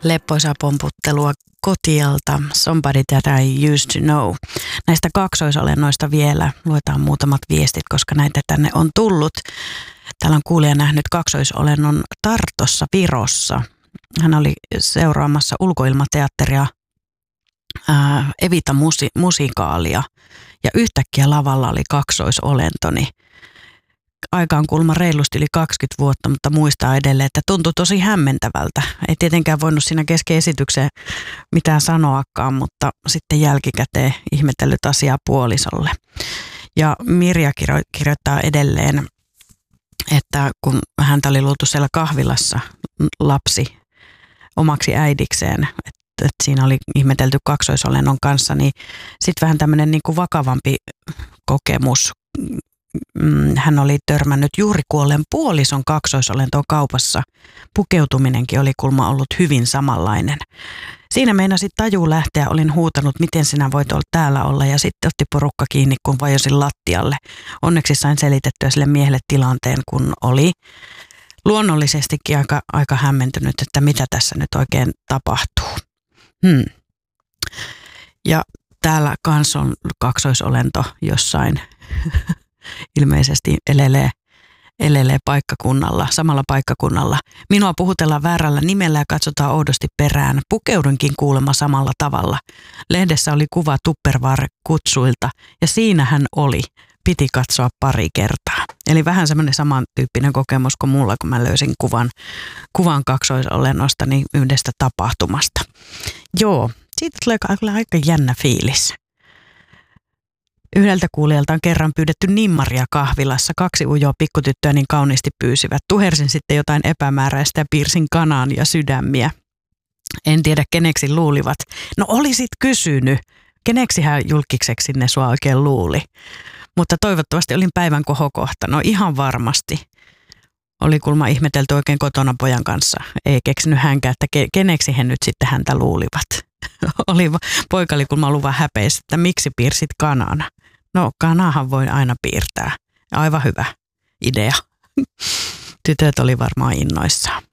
Leppoisaa pomputtelua Kotialta, Somebody That I Used to Know. Näistä kaksoisolennoista vielä luetaan muutamat viestit, koska näitä tänne on tullut. Täällä on kuulija nähnyt kaksoisolennon Tartossa, Virossa. Hän oli seuraamassa ulkoilmateatteria, Evita-musikaalia ja yhtäkkiä lavalla oli kaksoisolentoni. Aika on kuulemma reilusti yli 20 vuotta, mutta muistaa edelleen, että tuntui tosi hämmentävältä. Ei tietenkään voinut siinä kesken esitykseen mitään sanoakaan, mutta sitten jälkikäteen ihmetellyt asiaa puolisolle. Ja Mirja kirjoittaa edelleen, että kun häntä oli luotu siellä kahvilassa lapsi omaksi äidikseen, että siinä oli ihmetelty kaksoisolennon kanssa, niin sitten vähän tämmöinen niin kuin vakavampi kokemus. Hän oli törmännyt juuri kuolleen puolison kaksoisolentoon kaupassa. Pukeutuminenkin oli kulma ollut hyvin samanlainen. Siinä meinasi taju lähteä, olin huutanut, miten sinä voit olla täällä olla, ja sitten otti porukka kiinni, kun vajosin lattialle. Onneksi sain selitettyä sille miehelle tilanteen, kun oli luonnollisestikin aika hämmentynyt, että mitä tässä nyt oikein tapahtuu. Ja täällä kans on kaksoisolento jossain ilmeisesti elelee paikkakunnalla, samalla paikkakunnalla. Minua puhutellaan väärällä nimellä ja katsotaan oudosti perään. Pukeudunkin kuulemma samalla tavalla. Lehdessä oli kuva Tupperware-kutsuilta ja siinä hän oli. Piti katsoa pari kertaa. Eli vähän semmoinen samantyyppinen kokemus kuin mulla, kun mä löysin kuvan kaksoisolennostani yhdestä tapahtumasta. Joo, siitä tulee kyllä aika jännä fiilis. Yhdeltä kuulijalta on kerran pyydetty nimmaria kahvilassa. 2 ujoa pikkutyttöä niin kauniisti pyysivät. Tuhersin sitten jotain epämääräistä ja piirsin kanaan ja sydämiä. En tiedä keneksi luulivat. No olisit kysynyt, keneksi hän julkiseksi ne sua oikein luuli. Mutta toivottavasti olin päivän kohokohta. No ihan varmasti. Oli kulma ihmetelty oikein kotona pojan kanssa. Ei keksinyt hänkään, että keneksi he nyt sitten häntä luulivat. Poika oli kulma luvan häpeissä, että miksi piirsit kanana. No kanahan voi aina piirtää. Aivan hyvä idea. Tytöt oli varmaan innoissaan.